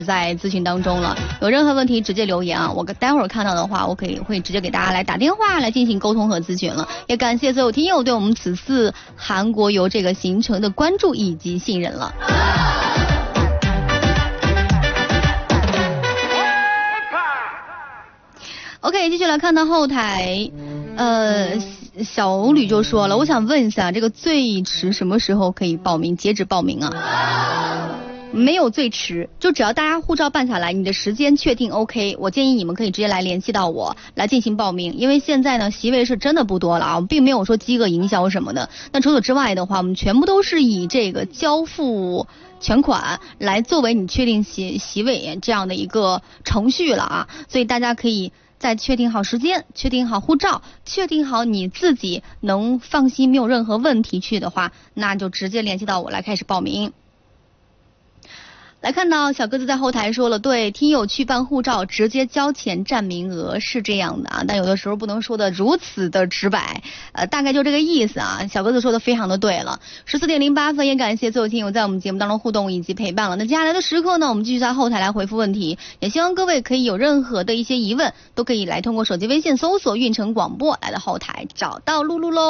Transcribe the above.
在咨询当中了，有任何问题直接留言啊，我待会儿看到的话，我会直接给大家来打电话来进行沟通和咨询了。也感谢所有听友对我们此次韩国游这个行程的关注以及信任了。OK， 继续来看到后台，小吕就说了，我想问一下，这个最迟什么时候可以报名？截止报名啊？没有最迟，就只要大家护照办下来，你的时间确定 OK， 我建议你们可以直接来联系到我来进行报名，因为现在呢席位是真的不多了啊，我并没有说饥饿营销什么的。那除此之外的话，我们全部都是以这个交付全款来作为你确定席位这样的一个程序了啊，所以大家可以在确定好时间、确定好护照、确定好你自己能放心没有任何问题去的话，那就直接联系到我来开始报名。来看到小鸽子在后台说了，对，听友去办护照直接交钱占名额是这样的啊，但有的时候不能说的如此的直白，大概就这个意思啊。小鸽子说的非常的对了。14:08分，也感谢所有听友在我们节目当中互动以及陪伴了。那接下来的时刻呢，我们继续在后台来回复问题，也希望各位可以有任何的一些疑问，都可以来通过手机微信搜索运城广播来到后台找到露露喽。